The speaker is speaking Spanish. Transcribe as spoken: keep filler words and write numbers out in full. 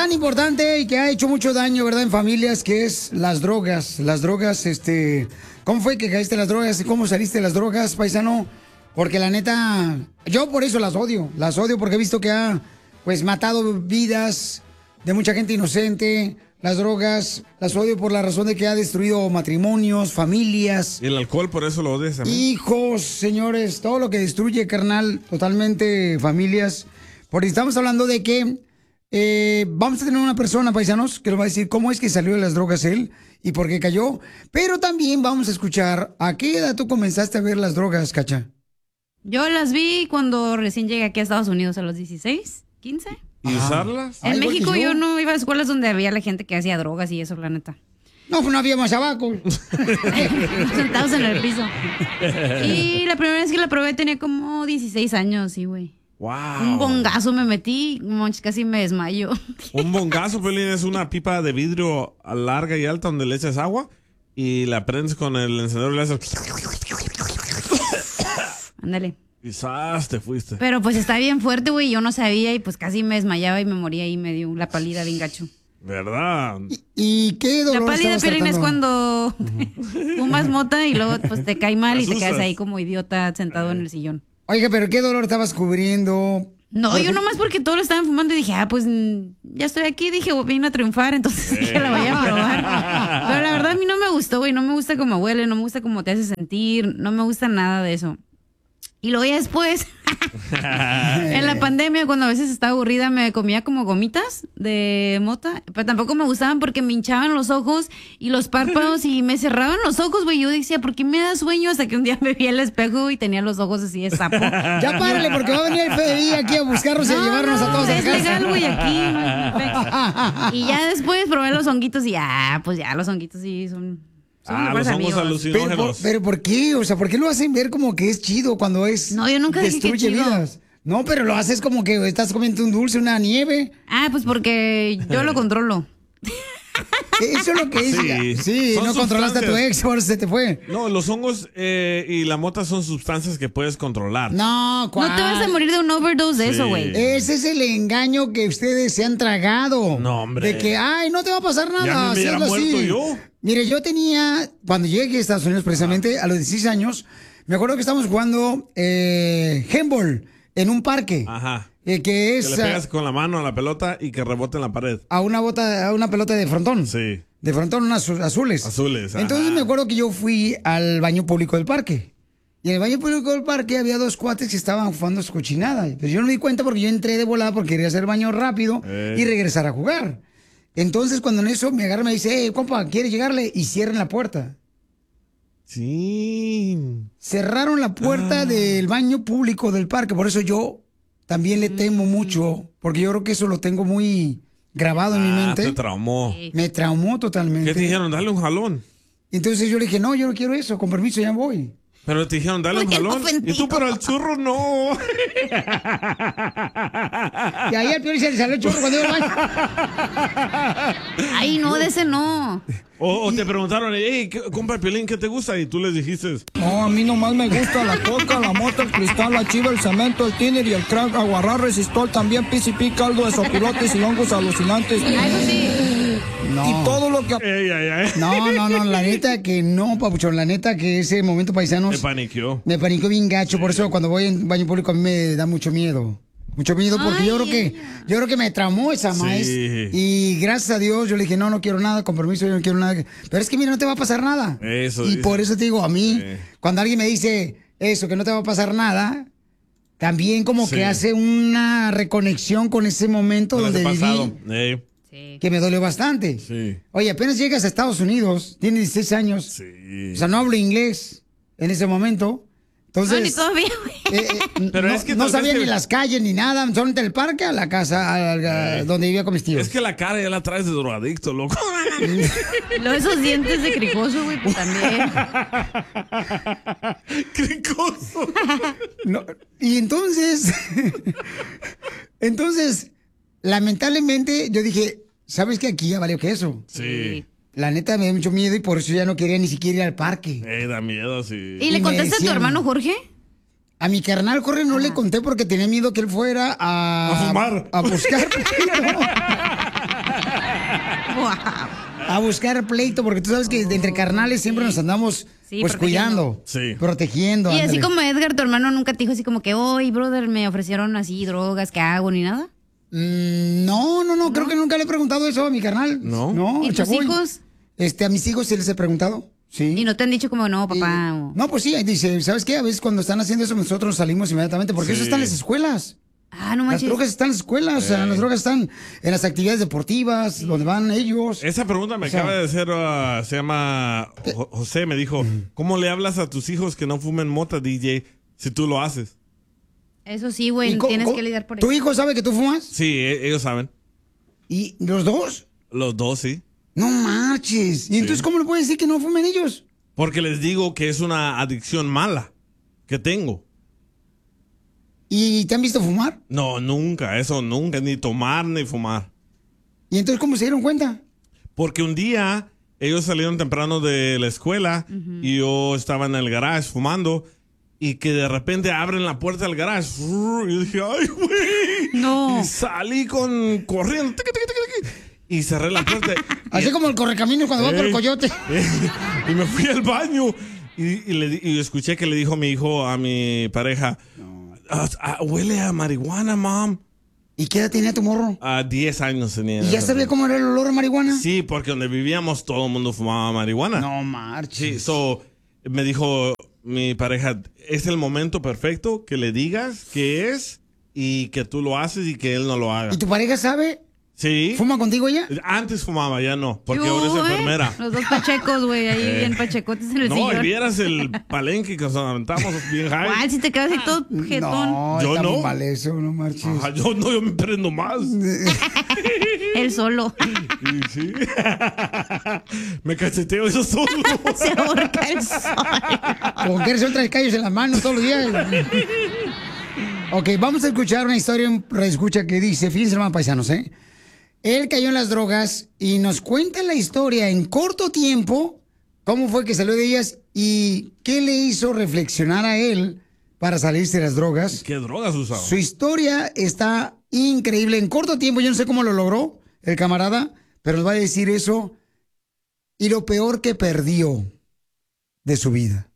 tan importante y que ha hecho mucho daño, ¿verdad? En familias, que es las drogas. Las drogas, este... ¿Cómo fue que caíste en las drogas? ¿Cómo saliste de las drogas, paisano? Porque la neta, yo por eso las odio. Las odio porque he visto que ha, pues, matado vidas de mucha gente inocente. Las drogas, las odio por la razón de que ha destruido matrimonios, familias. ¿Y el alcohol por eso lo odias también? Hijos, señores, todo lo que destruye, carnal, totalmente familias. Porque estamos hablando de que eh, vamos a tener una persona, paisanos, que nos va a decir cómo es que salió de las drogas él y por qué cayó. Pero también vamos a escuchar a qué edad tú comenzaste a ver las drogas, Cacha. Yo las vi cuando recién llegué aquí a Estados Unidos a los dieciséis, quince. ¿Y usarlas? En Ay, México yo. yo no iba a escuelas donde había la gente que hacía drogas y eso, la neta. No, pues no había más abajo. Sentados en el piso. Y la primera vez que la probé tenía como dieciséis años, sí, güey. Wow. Un bongazo me metí, casi me desmayo. Un bongazo, Pelín, es una pipa de vidrio larga y alta donde le echas agua y la prendes con el encendedor y le haces... Ándale. Quizás te fuiste. Pero pues está bien fuerte, güey, yo no sabía y pues casi me desmayaba y me moría y me dio la pálida bien gacho. ¿Verdad? ¿Y, y qué dolor? La pálida, Pelín, es cuando fumas mota y luego pues te cae mal y te quedas ahí como idiota sentado en el sillón. Oiga, pero ¿qué dolor estabas cubriendo? No, Porque... yo nomás porque todos lo estaban fumando y dije, ah, pues ya estoy aquí, dije, vine a triunfar, entonces eh. dije, la voy a probar. Pero la verdad a mí no me gustó, güey, no me gusta cómo huele, no me gusta cómo te hace sentir, no me gusta nada de eso. Y luego ya después, en la pandemia, cuando a veces estaba aburrida, me comía como gomitas de mota, pero tampoco me gustaban porque me hinchaban los ojos y los párpados y me cerraban los ojos, güey. Yo decía, ¿por qué me da sueño? Hasta que un día me vi al espejo y tenía los ojos así de sapo. Ya párale, porque va a venir el F B I aquí a buscarnos no, y a llevarnos no, a todos a es casa. legal, güey, aquí. Y ya después probé los honguitos y ya, pues ya los honguitos sí son... Son ah, los hongos alucinógenos. Pero por, pero ¿por qué? O sea, ¿por qué lo hacen ver como que es chido cuando es... No, yo nunca dije que destruye chido. vidas? No, pero lo haces como que estás comiendo un dulce, una nieve. Ah, pues porque yo lo controlo. Eso es lo que es. Sí, sí no controlaste a tu ex, ahora se te fue. No, los hongos eh, y la mota son sustancias que puedes controlar. No, ¿cuál? No te vas a morir de un overdose de sí. eso, güey. Ese es el engaño que ustedes se han tragado. No, hombre. De que, ay, no te va a pasar nada. Ya me hubiera muerto así. yo. Mire, yo tenía, cuando llegué a Estados Unidos precisamente, a los dieciséis años, me acuerdo que estábamos jugando eh, handball en un parque. Ajá. Eh, que es... Que le pegas uh, con la mano a la pelota y que rebote en la pared. A una bota, a una pelota de frontón. Sí. De frontón, unas azules. Azules, ajá. Entonces me acuerdo que yo fui al baño público del parque. Y en el baño público del parque había dos cuates que estaban jugando su cochinada. Pero yo no me di cuenta porque yo entré de volada porque quería hacer baño rápido eh. y regresar a jugar. Entonces cuando en eso me agarra y me dice, hey, compa, ¿quieres llegarle? Y cierren la puerta. Sí. Cerraron la puerta ah. del baño público del parque. Por eso yo también le temo mucho. Porque yo creo que eso lo tengo muy grabado ah, en mi mente. Te traumó. Me traumó totalmente. ¿Qué te dijeron? Dale un jalón. Entonces yo le dije, no, yo no quiero eso. Con permiso, ya voy. Pero te dijeron, dale un jalón. Y tú, pero el churro no. Y ahí al peor se le salió el churro cuando iba al baño. Ay, no, de ese no. O, o te preguntaron, hey, compa Piolín, ¿qué te gusta? Y tú les dijiste, no, a mí nomás me gusta la coca, la mota, el cristal, la chiva, el cemento, el tiner y el crack, aguarrá, resistol, también P C P, caldo de sopilotes y hongos alucinantes. Eso sí. No. Y todo lo que... Ey, ey, ey. No, no, no, la neta que no, papuchón, la neta que ese momento, paisanos... Me paniqueó. Me paniqueó bien gacho, sí. Por eso cuando voy en baño público a mí me da mucho miedo. Mucho miedo porque ay, yo creo que yo creo que me traumó esa sí. maíz. Y gracias a Dios yo le dije, no, no quiero nada, con permiso, yo no quiero nada. Pero es que mira, no te va a pasar nada. Eso y dice. Por eso te digo, a mí, sí. Cuando alguien me dice eso, que no te va a pasar nada... También como sí. que hace una reconexión con ese momento con donde ese pasado. Viví. Hey. Sí. Que me dolió bastante. Sí. Oye, apenas llegas a Estados Unidos, tienes dieciséis años. Sí. O sea, no hablo inglés en ese momento. Entonces, no, ni todavía, eh, eh, Pero no, es que no sabía que... ni las calles ni nada, solamente el parque a la casa a, a, eh. donde vivía con mis tíos. Es que la cara ya la traes de drogadicto, loco. Luego esos dientes de cricoso, güey, pues también. Cricoso. No, y entonces, entonces, lamentablemente, yo dije, ¿sabes qué? Aquí ya valió que eso. Sí. La neta me da mucho miedo y por eso ya no quería ni siquiera ir al parque. Eh, da miedo, sí. ¿Y, y le contaste decían, a tu hermano Jorge? A mi carnal Jorge no ah. le conté porque tenía miedo que él fuera a... A fumar. A buscar. A buscar pleito, porque tú sabes que entre carnales siempre nos andamos Sí, pues protegiendo. cuidando, Sí. protegiendo. Y así ándale. como Edgar, tu hermano, nunca te dijo así como que, oye, brother, me ofrecieron así drogas, ¿qué hago? Ni nada. Mm, no, no, no, creo que nunca le he preguntado eso a mi carnal. ¿No? No, ¿Y tus Chapoy. hijos? Este, a mis hijos sí les he preguntado. Sí. Y no te han dicho como, no, papá. o- No, pues sí, dice, ¿sabes qué? A veces cuando están haciendo eso nosotros salimos inmediatamente, porque Sí. eso está en las escuelas. Ah, no Las manches. drogas están en las escuelas, o sea, las drogas están en las actividades deportivas, donde van ellos. Esa pregunta me O sea- acaba de hacer, uh, se llama Jo- José, me dijo, ¿cómo le hablas a tus hijos que no fumen mota, D J, si tú lo haces? Eso sí, ¿Y güey, cómo- tienes cómo- que lidiar por ¿Tu eso. hijo sabe que tú fumas? Sí, e- ellos saben. ¿Y los dos? Los dos, sí. No marches. ¿Y entonces cómo le puedes decir que no fumen ellos? Porque les digo que es una adicción mala que tengo. ¿Y te han visto fumar? No, nunca, eso nunca, ni tomar ni fumar. ¿Y entonces cómo se dieron cuenta? Porque un día ellos salieron temprano de la escuela y yo estaba en el garage fumando y que de repente abren la puerta del garage. Y yo dije, ¡ay, güey! No. Y salí con corriendo. tiqui, tiqui, tiqui, tiqui, y cerré la puerta. Así y, como el correcaminos cuando va por el Ey. coyote. y me fui al baño y, y le di- y escuché que le dijo mi hijo a mi pareja, "Ah, ah, huele a marihuana, mom. ¿Y qué edad tenía tu morro? A diez años tenía. ¿Y ya sabía cómo era el olor a marihuana? Sí, porque donde vivíamos todo el mundo fumaba marihuana. No marches. Sí, so, me dijo mi pareja, es el momento perfecto que le digas qué es y que tú lo haces y que él no lo haga. ¿Y tu pareja sabe? Sí. ¿Fuma contigo ella? Antes fumaba, ya no, porque Yo, ahora es ¿eh? enfermera. Los dos pachecos, güey, ahí Eh. bien pachecotes en el No, y sillón. vieras el palenque que nos aventamos bien high. ¿Cuál? Si te quedas ahí todo jetón. No, Yo está no. muy mal eso, no marches. Ajá, yo no, yo me prendo más. Él solo. Sí, sí. Me cacheteo eso solo. Se ahorca el sol. Como que suelta el callos en las manos todos los días. Ok, vamos a escuchar una historia, un escucha que dice, fíjense hermano paisanos, ¿eh? Él cayó en las drogas y nos cuenta la historia en corto tiempo, cómo fue que salió de ellas y qué le hizo reflexionar a él para salirse de las drogas. ¿Qué drogas usaba? Su historia está increíble. En corto tiempo, yo no sé cómo lo logró el camarada, pero nos va a decir eso y lo peor que perdió de su vida.